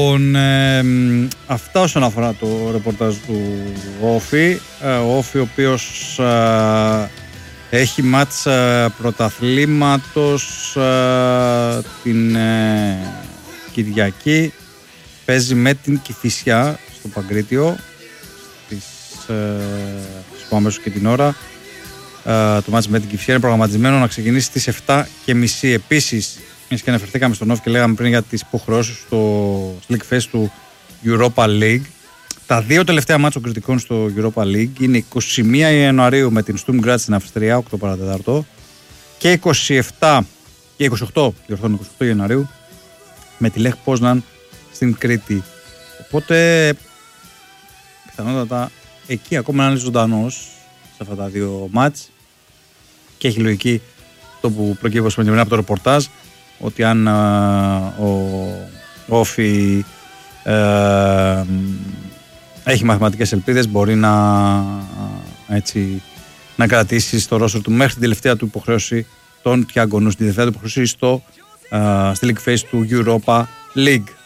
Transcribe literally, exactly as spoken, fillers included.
Λοιπόν, ε, αυτά όσον αφορά το ρεπορτάζ του Όφη. Ε, ο Όφη, ο οποίος ε, έχει μάτς ε, πρωταθλήματος ε, την ε, Κυριακή. Παίζει με την Κηφισιά στο Παγκρίτιο. Στις, ε, στις πω αμέσως και την ώρα. Ε, το μάτς με την Κηφισιά είναι προγραμματισμένο να ξεκινήσει στις επτά και μισή. Επίσης, εμείς και αναφερθήκαμε στον Όφη και λέγαμε πριν για τις υποχρεώσεις στο League Fest του Europa League. Τα δύο τελευταία μάτς των κριτικών στο Europa League είναι είκοσι μία Ιανουαρίου με την Sturm Graz στην Αυστρία, οκτώ παρά τέταρτο, και είκοσι επτά και είκοσι οκτώ, είκοσι οκτώ Ιανουαρίου με τη Lech Poznan στην Κρήτη. Οπότε πιθανότατα εκεί ακόμα να είναι ζωντανός σε αυτά τα δύο μάτς και έχει λογική το που προκύπτει από το ρεπορτάζ, ότι αν α, ο Όφη ε, έχει μαθηματικές ελπίδες μπορεί να, έτσι, να κρατήσει στο ρόστερ του μέχρι την τελευταία του υποχρέωση τον Thiago Nous, την τελευταία του υποχρέωση στο, uh, στη League Phase του Europa League.